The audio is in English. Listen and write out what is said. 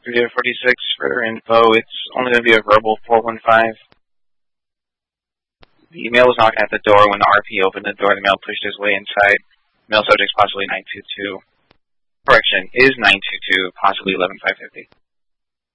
3846 for info. It's only going to be a verbal 415. The mail was knocking at the door. When the RP opened the door, the mail pushed his way inside. Mail subject's possibly 922. Correction, is 922, possibly 11550.